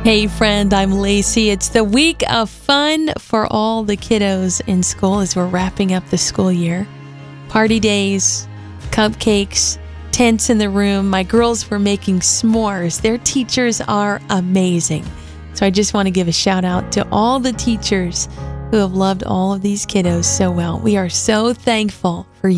Hey friend, I'm Lacey. It's the week of fun for all the kiddos in school as we're wrapping up the school year. Party days, cupcakes, tents in the room. My girls were making s'mores. Their teachers are amazing. So I just want to give a shout out to all the teachers who have loved all of these kiddos so well. We are so thankful for you.